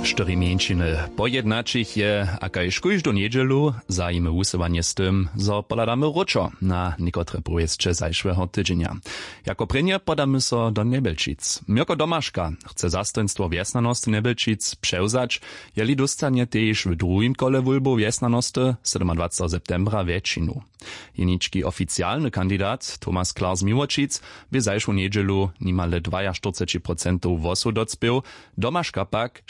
Štyri mienčiny pojednačich je, akaj škójždu niedzielu, zajimy usywanie z tym, zo podadamy ruczo na niekotre projekcie zajszłego tydzienia. Jako prynje podamy so do Nebelčic. Mirko Domaszka chce zastoństwo wiesnanosti Nebelčic převzać, jeli dostanie też w drugim kole wulbu wiesnanosti 27. septembra wieczinu. Jeniczki oficjalny kandydat Tomasz Klar z Miłočic by zajszłą niedzielu nimale 42% głosu docpił, Domaszka pak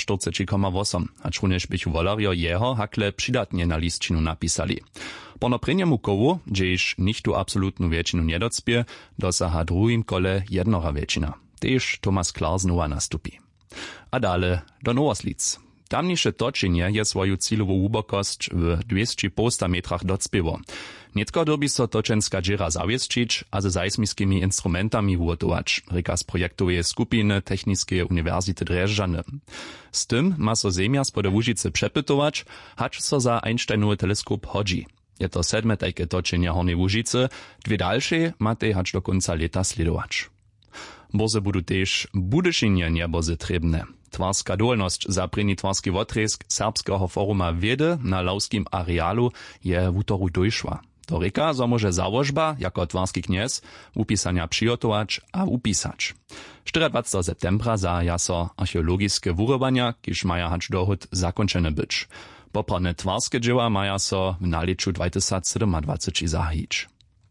46,8%, a čunež bych volario jeho hakle přidatnie na listčinu napisali. Po naprynjemu kołu, gdzieś nichtu absolutnu wieczinu nie docpie, dosaha drugim kole jednora wieczina. Tež Tomasz Klar znowa nastupi. A dale do Nowoslic. Tamniejsze toczenie je swoją cílovú łubokość w 200 metrach docpiewo. Nietko dobi so toczenska dżera zawiesčić, a ze seismickimi instrumentami ugotować, reka z projektowej skupiny Technickiej Uniwersity Drjeżdżany. Z tym ma so Zemja spod Łužice przepytować, hacz so za Einsteinowy teleskop hodzi. Je to 7. tajke toczenia Hornej Łužice, dwie dalsze ma tej hacz do końca leta sledować. Boze budu też budyšinje niebozy trebne. Twarska dolność za prynny twarski wotresk Serbskiego foruma wiedy na lauskim arealu je w utoru dojszła. To reka, zo może założba, jako twarski kniez, upisania przygotować a upisać. 24. septembra zaja so archeologiskie wurobania, kiż maja hacz dohod zakończone być. Poprawne twarskie dzieła maja so w naliczu 2027 zahić.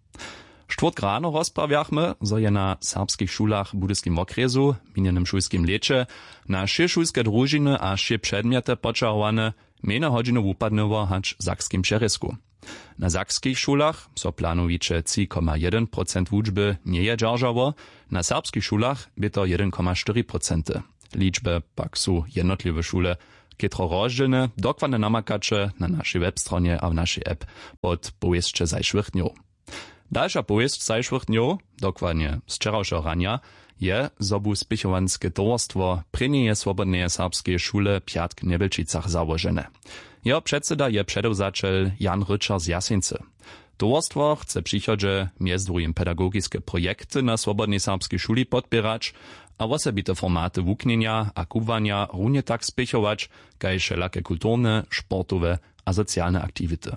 Čtvrtk rano rozprawiachmy, zo je na serbskich šulach w budyskim okresu, minionym šulskim lecie, na wsze šulske družiny a wsze przedmiety počarowane, mene hodźiny wupadnyło hacz sakskim přeresku. Na sakskich šulach so planowicze 3,1% wučby nie je dżarżało, na serbskich šulach by to 1,4%. Liczby pak su jednotliwe šule kietro rozdzielne, dokładne namakacze na naszej webstronie a w naszej app pod powieście zajszłych dniów. Dalsza powieść zajszłych dniów, dokładnie z wczorajszego rania, je zobu spichowanskie towarstwo prynnie swobodnej serbskiej szule Piatk w Nebelčicach założone. Jeho przedseda je przedewzaciel Jan Ryczar z Jasince. Towarstwo chce przychodzie między drugim pedagogiczne projekty na swobodnej serbskiej szuli podpierać, a osobite formaty wuknienia a kuwania równie tak spichować, kaj wszelakie kulturne, sportowe a socjalne aktywity.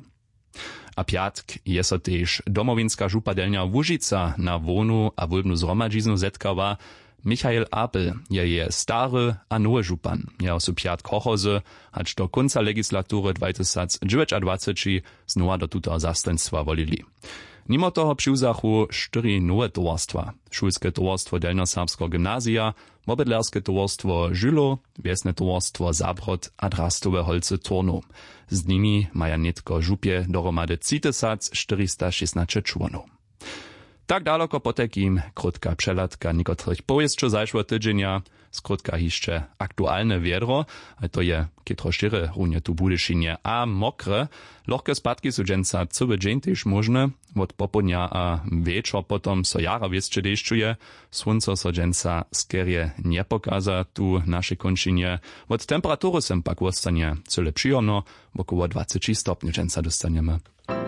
A piatk je so tež domowinska župadelnia Łužica na wonu a wólbnu zhromadźiznu zetkała. Michael Apel je stary a nowy župan. Jeho su piatk hochozy, hacz do końca legislatury 2029 znowa do tuto zastoństwa volili. Mimo toho přiwzachu 4 nowe towarstwa. Šulskie towarstwo Delnoserbskiego gymnazja, mobydlerskie towarstwo Žylo, wiesne towarstwo Zabrod a Drastowe Holce Torno. Z nimi maja netko župje dohromady 3416 członów. Tak daleko potekim krótka przelatka niekotrych powieszczo zajszło tydzienia, skrótka jeszcze aktualne wiedro, a to je kietro štyre runie tu budyšinie a mokre, lohke spadki su dżęca cały dzień też możne, od popołudnia a wieczor potom so jara wieszcze deszczuje, słońce so dżęca skerje nie pokaza tu nasze kończynie, od temperatury sem pak ostanie cyle przyjemno, około 20 stopni dżęca dostaniemy.